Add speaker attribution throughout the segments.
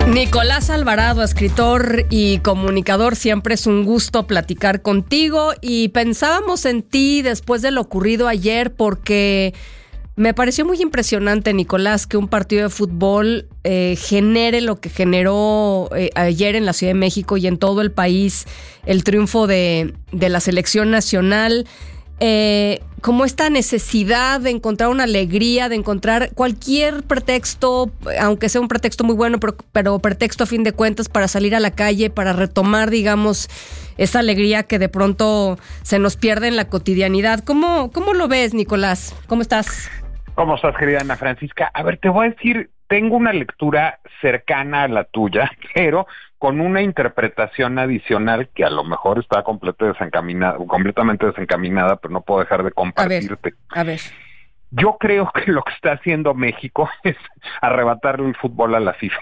Speaker 1: Nicolás Alvarado, escritor y comunicador, siempre es un gusto platicar contigo y pensábamos en ti después de lo ocurrido ayer porque me pareció muy impresionante, Nicolás, que un partido de fútbol genere lo que generó ayer en la Ciudad de México y en todo el país, el triunfo de la selección nacional. Como esta necesidad de encontrar una alegría, de encontrar cualquier pretexto, aunque sea un pretexto muy bueno, pero pretexto a fin de cuentas para salir a la calle, para retomar, digamos, esa alegría que de pronto se nos pierde en la cotidianidad. ¿Cómo lo ves, Nicolás? ¿Cómo estás?
Speaker 2: ¿Cómo estás, querida Ana Francisca? A ver, te voy a decir, tengo una lectura cercana a la tuya, pero con una interpretación adicional que a lo mejor está completamente desencaminada, pero no puedo dejar de compartirte.
Speaker 1: A ver.
Speaker 2: Yo creo que lo que está haciendo México es arrebatarle el fútbol a la FIFA.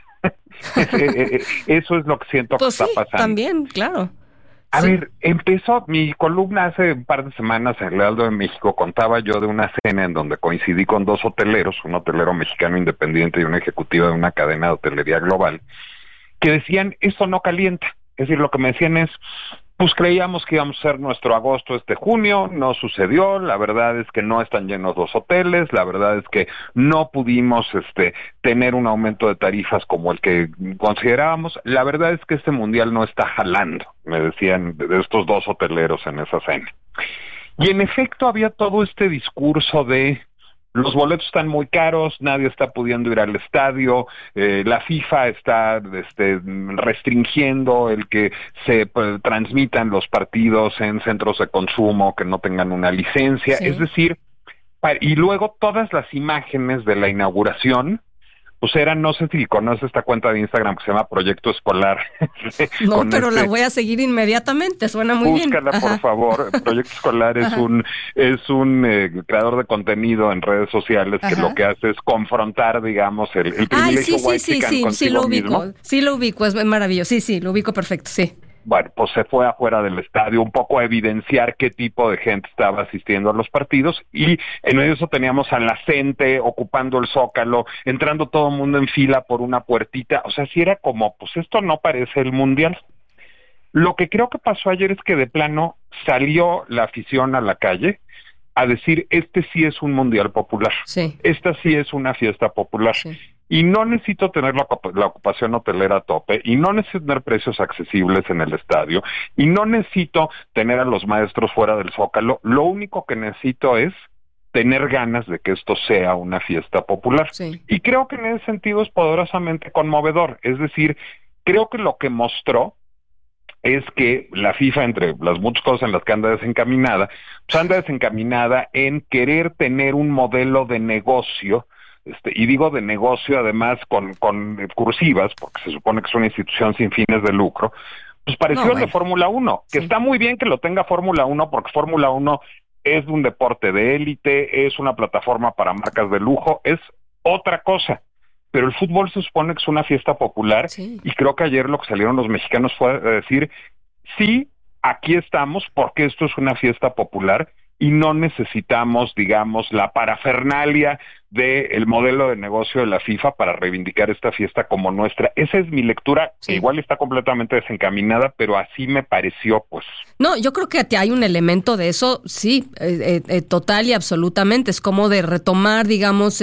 Speaker 2: Eso es lo que siento
Speaker 1: pues
Speaker 2: que está pasando.
Speaker 1: También, claro.
Speaker 2: A ver, empezó mi columna hace un par de semanas en el Heraldo de México. Contaba yo de una cena en donde coincidí con dos hoteleros, un hotelero mexicano independiente y una ejecutiva de una cadena de hotelería global, que decían, esto no calienta. Es decir, lo que me decían es, pues creíamos que íbamos a ser nuestro agosto junio, no sucedió, la verdad es que no están llenos los hoteles, la verdad es que no pudimos tener un aumento de tarifas como el que considerábamos, la verdad es que este mundial no está jalando, me decían de estos dos hoteleros en esa cena. Y en efecto había todo este discurso de los boletos están muy caros, nadie está pudiendo ir al estadio, la FIFA está restringiendo el que se transmitan los partidos en centros de consumo que no tengan una licencia, sí. Es decir, y luego todas las imágenes de la inauguración, pues eran, no sé si conoces esta cuenta de Instagram que se llama Proyecto Escolar.
Speaker 1: No, pero la voy a seguir inmediatamente, suena muy bien.
Speaker 2: Búscala, por favor. Proyecto Escolar es un creador de contenido en redes sociales que lo que hace es confrontar, digamos, el privilegio white consigo mismo.
Speaker 1: Sí lo ubico, es maravilloso. Sí, lo ubico perfecto, sí.
Speaker 2: Bueno, pues se fue afuera del estadio un poco a evidenciar qué tipo de gente estaba asistiendo a los partidos y en medio de eso teníamos a la gente ocupando el Zócalo, entrando todo el mundo en fila por una puertita, o sea, sí era como, pues esto no parece el Mundial. Lo que creo que pasó ayer es que de plano salió la afición a la calle a decir, este sí es un Mundial popular, sí. Esta sí es una fiesta popular. Sí. Y no necesito tener la ocupación hotelera a tope, y no necesito tener precios accesibles en el estadio, y no necesito tener a los maestros fuera del Zócalo. Lo único que necesito es tener ganas de que esto sea una fiesta popular. Sí. Y creo que en ese sentido es poderosamente conmovedor. Es decir, creo que lo que mostró es que la FIFA, entre las muchas cosas en las que anda desencaminada, pues anda desencaminada en querer tener un modelo de negocio, y digo de negocio además con cursivas, porque se supone que es una institución sin fines de lucro, pues parecido al de Fórmula 1, que sí. Está muy bien que lo tenga Fórmula 1, porque Fórmula 1 es un deporte de élite, es una plataforma para marcas de lujo, es otra cosa. Pero el fútbol se supone que es una fiesta popular, sí. Y creo que ayer lo que salieron los mexicanos fue decir, sí, aquí estamos porque esto es una fiesta popular y no necesitamos, digamos, la parafernalia del modelo de negocio de la FIFA para reivindicar esta fiesta como nuestra. Esa es mi lectura, sí. Que igual está completamente desencaminada, pero así me pareció, pues.
Speaker 1: No, yo creo que hay un elemento de eso, sí, total y absolutamente. Es como de retomar, digamos,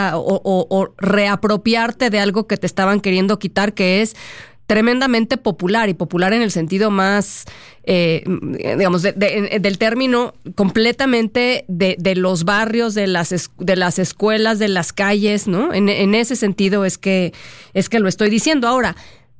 Speaker 1: o reapropiarte de algo que te estaban queriendo quitar, que es tremendamente popular, y popular en el sentido más, digamos, del término, completamente de los barrios, de las escuelas, de las calles, ¿no? En ese sentido es que lo estoy diciendo. Ahora,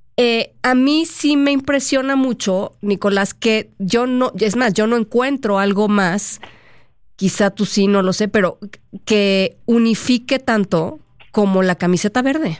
Speaker 1: a mí sí me impresiona mucho, Nicolás, que yo no encuentro algo más, quizá tú sí, no lo sé, pero que unifique tanto como la camiseta verde.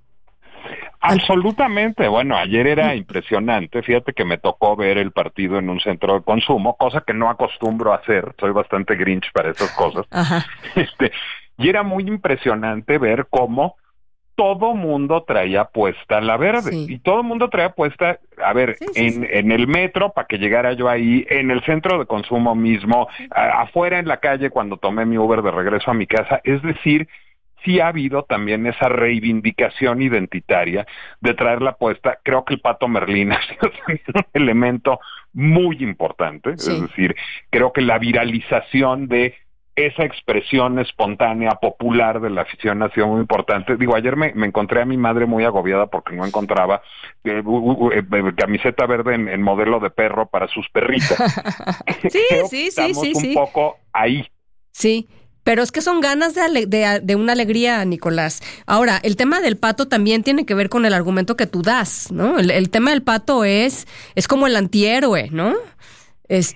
Speaker 2: Absolutamente, bueno, ayer era impresionante, fíjate que me tocó ver el partido en un centro de consumo, cosa que no acostumbro a hacer, soy bastante grinch para esas cosas. Ajá. Y era muy impresionante ver cómo todo mundo traía puesta la verde, sí. Y todo el mundo traía puesta, a ver, sí. En el metro para que llegara yo ahí, en el centro de consumo mismo, afuera en la calle cuando tomé mi Uber de regreso a mi casa, es decir, sí ha habido también esa reivindicación identitaria de traer la apuesta. Creo que el Pato Merlín ha sido un elemento muy importante,
Speaker 1: Sí.
Speaker 2: es decir, creo que la viralización de esa expresión espontánea, popular de la afición ha sido muy importante. Digo, ayer me encontré a mi madre muy agobiada porque no encontraba camiseta verde en modelo de perro para sus perritas.
Speaker 1: Sí,
Speaker 2: Creo
Speaker 1: sí,
Speaker 2: que
Speaker 1: sí,
Speaker 2: estamos
Speaker 1: sí,
Speaker 2: un
Speaker 1: sí.
Speaker 2: poco ahí.
Speaker 1: Sí, pero es que son ganas de una alegría, Nicolás. Ahora, el tema del pato también tiene que ver con el argumento que tú das, ¿no? El tema del pato es como el antihéroe, ¿no?
Speaker 2: Pues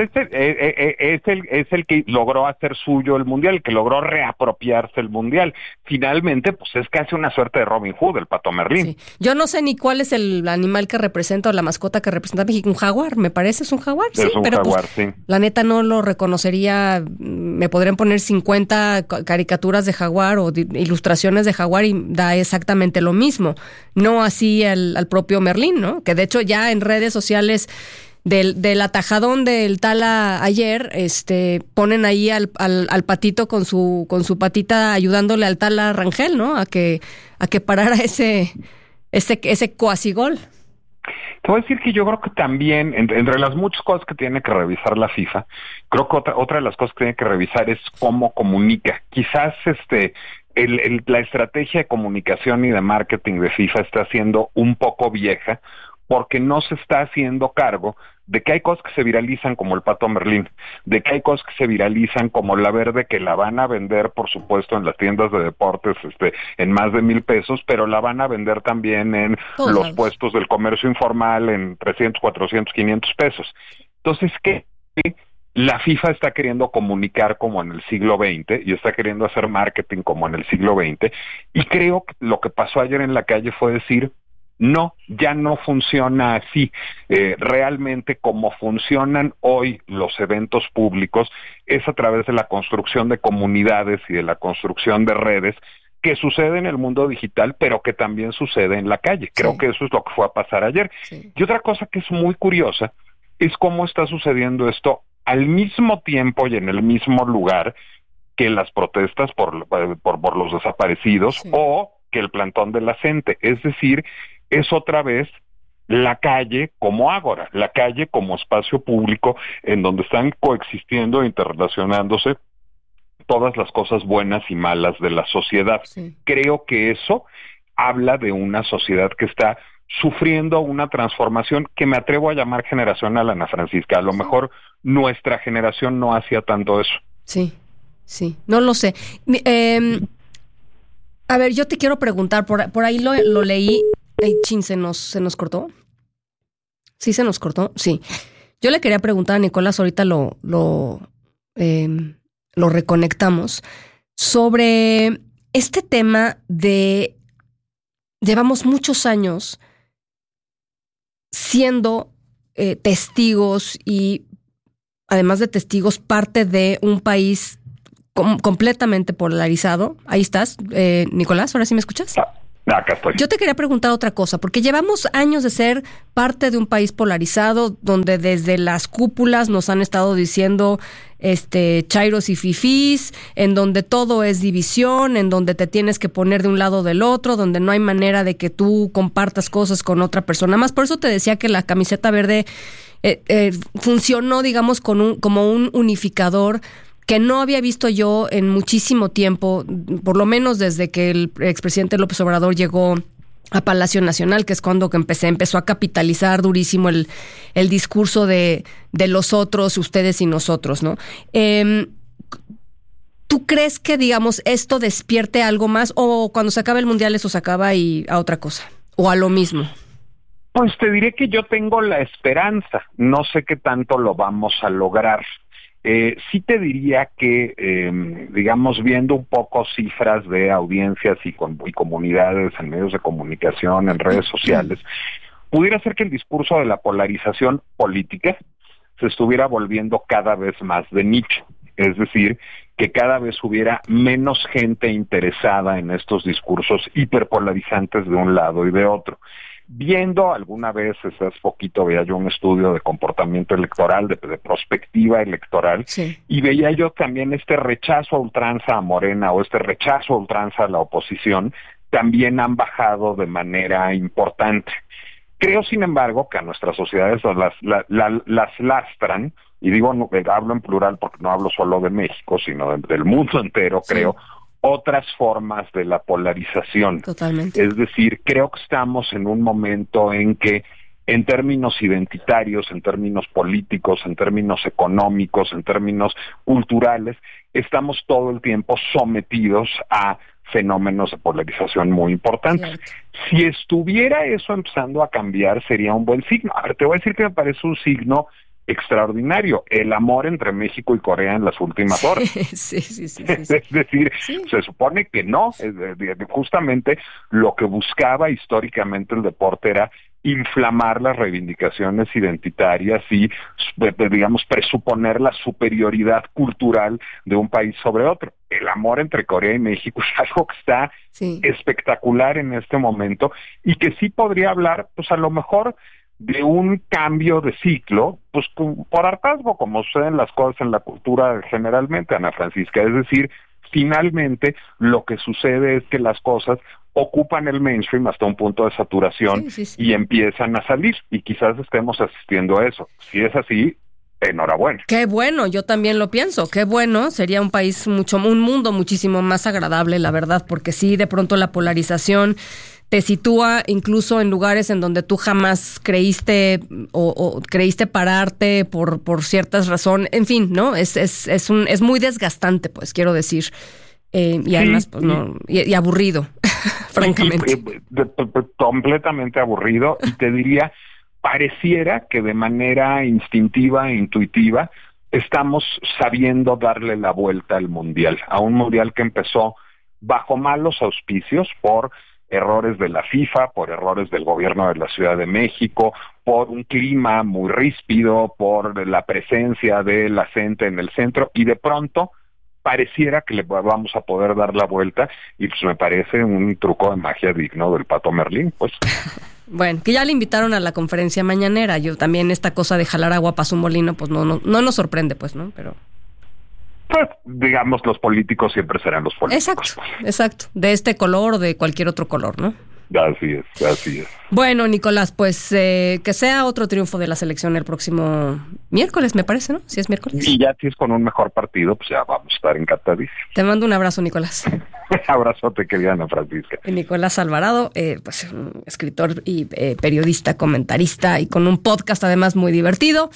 Speaker 2: es el que logró hacer suyo el Mundial, el que logró reapropiarse el Mundial. Finalmente, pues es casi una suerte de Robin Hood, el Pato Merlín.
Speaker 1: Sí. Yo no sé ni cuál es el animal que representa o la mascota que representa a México. Un jaguar, me parece, es un jaguar. Sí,
Speaker 2: Es un
Speaker 1: pero
Speaker 2: jaguar,
Speaker 1: pues,
Speaker 2: sí.
Speaker 1: la neta no lo reconocería. Me podrían poner 50 caricaturas de jaguar o ilustraciones de jaguar y da exactamente lo mismo. No así al propio Merlín, ¿no? Que de hecho ya en redes sociales del atajadón del Tala ayer, ponen ahí al patito con su patita ayudándole al Tala Rangel, ¿no? A que parara ese cuasigol.
Speaker 2: Te voy a decir que yo creo que también, entre las muchas cosas que tiene que revisar la FIFA, creo que otra de las cosas que tiene que revisar es cómo comunica. Quizás la estrategia de comunicación y de marketing de FIFA está siendo un poco vieja, porque no se está haciendo cargo de que hay cosas que se viralizan como el Pato Merlín, de que hay cosas que se viralizan como la verde, que la van a vender, por supuesto, en las tiendas de deportes en más de 1,000 pesos, pero la van a vender también en
Speaker 1: Todos
Speaker 2: los
Speaker 1: lados.
Speaker 2: puestos del comercio informal en 300, 400, 500 pesos. Entonces, ¿qué? La FIFA está queriendo comunicar como en el siglo XX y está queriendo hacer marketing como en el siglo XX, y creo que lo que pasó ayer en la calle fue decir, no, ya no funciona así. Realmente como funcionan hoy los eventos públicos es a través de la construcción de comunidades y de la construcción de redes que sucede en el mundo digital, pero que también sucede en la calle. Creo que eso es lo que fue a pasar ayer.
Speaker 1: Sí.
Speaker 2: Y otra cosa que es muy curiosa es cómo está sucediendo esto al mismo tiempo y en el mismo lugar que las protestas por los desaparecidos,
Speaker 1: Sí.
Speaker 2: o que el plantón de la gente. Es decir, es otra vez la calle como ágora, la calle como espacio público en donde están coexistiendo e interrelacionándose todas las cosas buenas y malas de la sociedad.
Speaker 1: Sí.
Speaker 2: Creo que eso habla de una sociedad que está sufriendo una transformación que me atrevo a llamar generacional, Ana Francisca. A lo mejor nuestra generación no hacía tanto eso.
Speaker 1: Sí, sí, no lo sé. A ver, yo te quiero preguntar, por ahí lo leí. Ay, chin, ¿se nos cortó? Sí, se nos cortó, sí. Yo le quería preguntar a Nicolás, ahorita lo reconectamos, sobre este tema de... Llevamos muchos años siendo testigos y, además de testigos, parte de un país completamente polarizado. Ahí estás, Nicolás, ¿ahora sí me escuchas?
Speaker 2: Acá estoy.
Speaker 1: Yo te quería preguntar otra cosa, porque llevamos años de ser parte de un país polarizado, donde desde las cúpulas nos han estado diciendo chairos y fifís, en donde todo es división, en donde te tienes que poner de un lado o del otro, donde no hay manera de que tú compartas cosas con otra persona más. Por eso te decía que la camiseta verde funcionó, digamos, como un unificador que no había visto yo en muchísimo tiempo, por lo menos desde que el expresidente López Obrador llegó a Palacio Nacional, que es cuando empezó a capitalizar durísimo el discurso de los otros, ustedes y nosotros, ¿no? ¿Tú crees que, digamos, esto despierte algo más, o cuando se acabe el Mundial eso se acaba y a otra cosa, o a lo mismo?
Speaker 2: Pues te diré que yo tengo la esperanza, no sé qué tanto lo vamos a lograr. Sí te diría que, digamos, viendo un poco cifras de audiencias y comunidades en medios de comunicación, en redes sociales, pudiera ser que el discurso de la polarización política se estuviera volviendo cada vez más de nicho. Es decir, que cada vez hubiera menos gente interesada en estos discursos hiperpolarizantes de un lado y de otro. viendo alguna vez, hace poquito veía yo un estudio de comportamiento electoral, de prospectiva electoral, sí, y veía yo también este rechazo a ultranza a Morena o este rechazo a ultranza a la oposición, también han bajado de manera importante. Creo, sin embargo, que a nuestras sociedades las lastran, y digo, no, hablo en plural porque no hablo solo de México, sino del mundo entero, sí, creo, otras formas de la polarización.
Speaker 1: Totalmente.
Speaker 2: Es decir, creo que estamos en un momento en que, en términos identitarios, en términos políticos, en términos económicos, en términos culturales, estamos todo el tiempo sometidos a fenómenos de polarización muy importantes. Cierto. Si estuviera eso empezando a cambiar, sería un buen signo. A ver, te voy a decir que me parece un signo extraordinario, el amor entre México y Corea en las últimas horas.
Speaker 1: Sí.
Speaker 2: Es decir, sí, se supone que no, justamente lo que buscaba históricamente el deporte era inflamar las reivindicaciones identitarias y, digamos, presuponer la superioridad cultural de un país sobre otro. El amor entre Corea y México es algo que está espectacular en este momento y que sí podría hablar, pues a lo mejor, de un cambio de ciclo, pues por hartazgo, como suceden las cosas en la cultura generalmente, Ana Francisca. Es decir, finalmente lo que sucede es que las cosas ocupan el mainstream hasta un punto de saturación y empiezan a salir, y quizás estemos asistiendo a eso. Si es así, enhorabuena.
Speaker 1: Qué bueno, yo también lo pienso, qué bueno, sería un país un mundo muchísimo más agradable, la verdad, porque sí, de pronto la polarización te sitúa incluso en lugares en donde tú jamás creíste o creíste pararte por ciertas razones, en fin, ¿no? Es muy desgastante, pues, quiero decir, y además, pues, no, y aburrido, francamente.
Speaker 2: Completamente aburrido, y te diría, pareciera que de manera instintiva e intuitiva estamos sabiendo darle la vuelta al mundial, a un mundial que empezó bajo malos auspicios por errores de la FIFA, por errores del gobierno de la Ciudad de México, por un clima muy ríspido, por la presencia de la gente en el centro, y de pronto pareciera que le vamos a poder dar la vuelta, y pues me parece un truco de magia digno del Pato Merlín, pues.
Speaker 1: Bueno, que ya le invitaron a la conferencia mañanera. Yo también, esta cosa de jalar agua para su molino, pues no nos sorprende, pues, ¿no? Pero
Speaker 2: pues, digamos, los políticos siempre serán los políticos.
Speaker 1: Exacto. De este color o de cualquier otro color, ¿no?
Speaker 2: Así es.
Speaker 1: Bueno, Nicolás, pues que sea otro triunfo de la selección el próximo miércoles, me parece, ¿no? Si es miércoles.
Speaker 2: Y ya si es con un mejor partido, pues ya vamos a estar encantadísimos.
Speaker 1: Te mando un abrazo, Nicolás.
Speaker 2: Abrazote, querida Ana Francisca.
Speaker 1: Nicolás Alvarado, pues un escritor y periodista, comentarista, y con un podcast además muy divertido.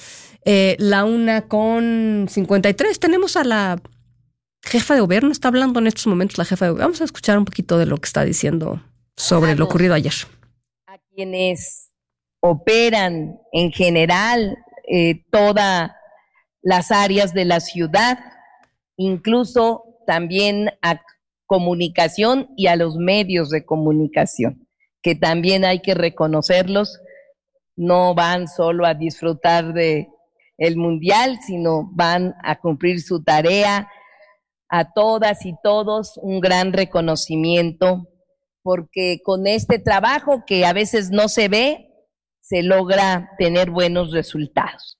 Speaker 1: 1:53. Tenemos a la jefa de gobierno, está hablando en estos momentos la jefa de gobierno. Vamos a escuchar un poquito de lo que está diciendo sobre lo ocurrido ayer.
Speaker 3: A quienes operan en general todas las áreas de la ciudad, incluso también a comunicación y a los medios de comunicación, que también hay que reconocerlos, no van solo a disfrutar de el mundial, sino van a cumplir su tarea. A todas y todos un gran reconocimiento, porque con este trabajo que a veces no se ve, se logra tener buenos resultados.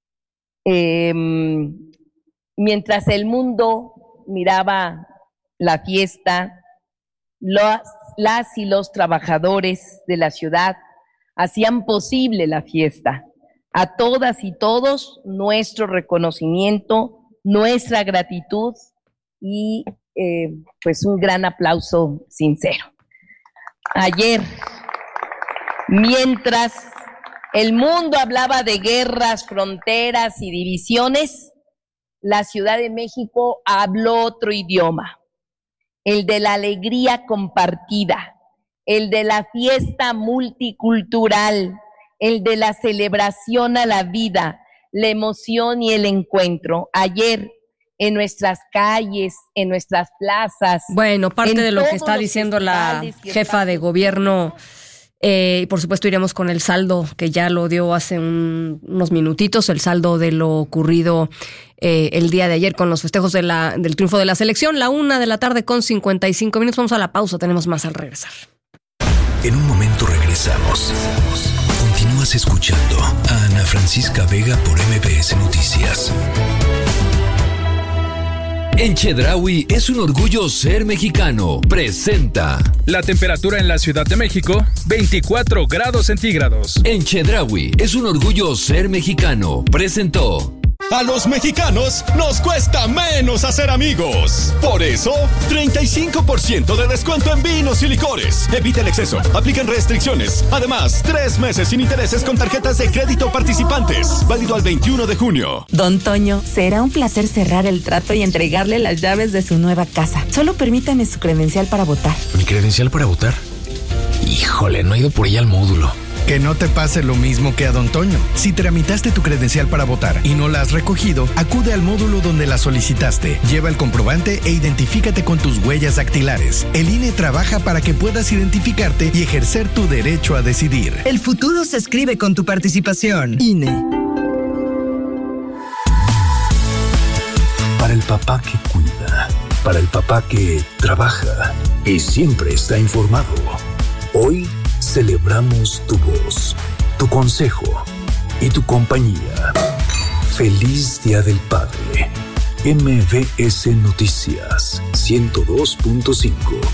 Speaker 3: Mientras el mundo miraba la fiesta, las y los trabajadores de la ciudad hacían posible la fiesta. A todas y todos nuestro reconocimiento, nuestra gratitud y pues un gran aplauso sincero. Ayer, mientras el mundo hablaba de guerras, fronteras y divisiones, la Ciudad de México habló otro idioma, el de la alegría compartida, el de la fiesta multicultural, el de la celebración a la vida, la emoción y el encuentro. Ayer, en nuestras calles, en nuestras plazas.
Speaker 1: Bueno, parte de lo que está diciendo la jefa de gobierno, por supuesto iremos con el saldo que ya lo dio hace unos minutitos, el saldo de lo ocurrido el día de ayer con los festejos del triunfo de la selección, 1:00 p.m. Vamos a la pausa, tenemos más al regresar.
Speaker 4: En un momento regresamos. Continúas escuchando a Ana Francisca Vega por MBS Noticias. En Chedraui es un orgullo ser mexicano. Presenta.
Speaker 5: La temperatura en la Ciudad de México, 24 grados centígrados.
Speaker 4: En Chedraui es un orgullo ser mexicano. Presentó.
Speaker 6: A los mexicanos nos cuesta menos hacer amigos. Por eso, 35% de descuento en vinos y licores. Evita el exceso. Aplican restricciones. Además, 3 meses sin intereses con tarjetas de crédito participantes. Válido al 21 de junio.
Speaker 7: Don Toño, será un placer cerrar el trato y entregarle las llaves de su nueva casa. Solo permítame su credencial para votar.
Speaker 8: ¿Mi credencial para votar? Híjole, no he ido por ella al módulo.
Speaker 9: Que no te pase lo mismo que a Don Toño. Si tramitaste tu credencial para votar y no la has recogido, acude al módulo donde la solicitaste. Lleva el comprobante e identifícate con tus huellas dactilares. El INE trabaja para que puedas identificarte y ejercer tu derecho a decidir.
Speaker 10: El futuro se escribe con tu participación. INE.
Speaker 4: Para el papá que cuida, para el papá que trabaja y siempre está informado. Hoy celebramos tu voz, tu consejo y tu compañía. Feliz Día del Padre. MBS Noticias 102.5.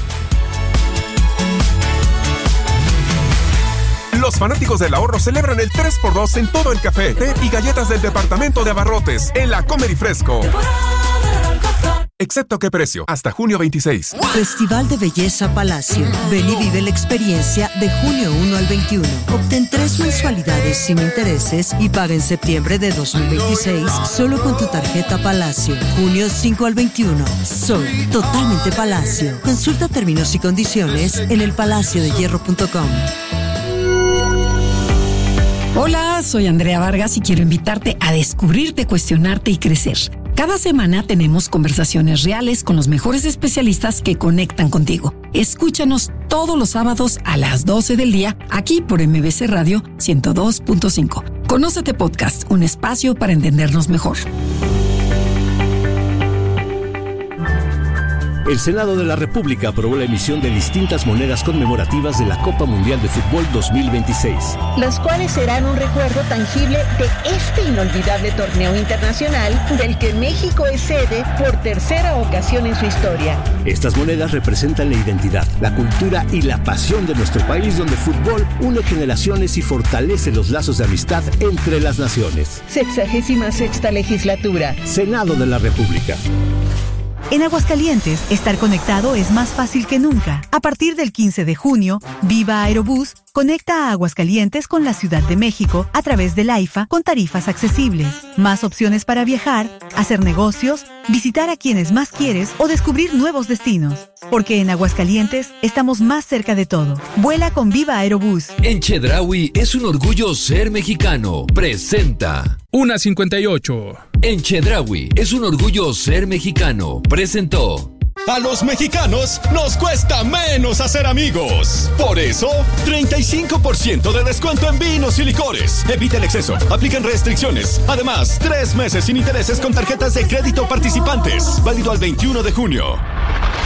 Speaker 11: Los fanáticos del ahorro celebran el 3x2 en todo el café, té y galletas del departamento de abarrotes en la Comer y Fresco. Excepto qué precio, hasta junio 26.
Speaker 10: Festival de Belleza Palacio. Ven y vive la experiencia de junio 1 al 21. Obtén 3 mensualidades sin intereses y paga en septiembre de 2026 solo con tu tarjeta Palacio. Junio 5 al 21. Soy totalmente Palacio. Consulta términos y condiciones en elpalaciodehierro.com.
Speaker 12: Hola, soy Andrea Vargas y quiero invitarte a descubrirte, cuestionarte y crecer. Cada semana tenemos conversaciones reales con los mejores especialistas que conectan contigo. Escúchanos todos los sábados a las 12 del día, aquí por MBC Radio 102.5. Conócete Podcast, un espacio para entendernos mejor.
Speaker 13: El Senado de la República aprobó la emisión de distintas monedas conmemorativas de la Copa Mundial de Fútbol 2026.
Speaker 14: Las cuales serán un recuerdo tangible de este inolvidable torneo internacional del que México es sede por tercera ocasión en su historia.
Speaker 13: Estas monedas representan la identidad, la cultura y la pasión de nuestro país, donde el fútbol une generaciones y fortalece los lazos de amistad entre las naciones.
Speaker 14: 66ª legislatura.
Speaker 13: Senado de la República.
Speaker 15: En Aguascalientes, estar conectado es más fácil que nunca. A partir del 15 de junio, Viva Aerobús conecta a Aguascalientes con la Ciudad de México a través del AIFA con tarifas accesibles. Más opciones para viajar, hacer negocios, visitar a quienes más quieres o descubrir nuevos destinos. Porque en Aguascalientes estamos más cerca de todo. Vuela con Viva Aerobús.
Speaker 4: En Chedraui es un orgullo ser mexicano. Presenta.
Speaker 5: 1:58.
Speaker 4: En Chedraui es un orgullo ser mexicano. Presentó.
Speaker 6: A los mexicanos nos cuesta menos hacer amigos. Por eso, 35% de descuento en vinos y licores. Evita el exceso. Aplican restricciones. Además, 3 meses sin intereses con tarjetas de crédito participantes. Válido al 21 de junio.